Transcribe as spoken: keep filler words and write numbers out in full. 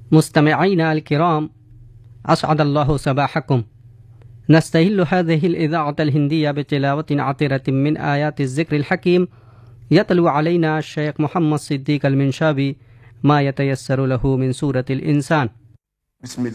मुस्तमिईन अल-किराम, असअदल्लाहु सबाहकुम। नस्तहिल्लु हाज़िहिल इज़ाअतल हिंदिया बितिलावतिन आतिरतिन मिन आयातिज़ ज़िक्रिल हकीम यतलु अलैना शेख मोहम्मद सिद्दीक़ अल-मिनशावी मा यतयस्सरु लहू मिन सूरतिल इंसान।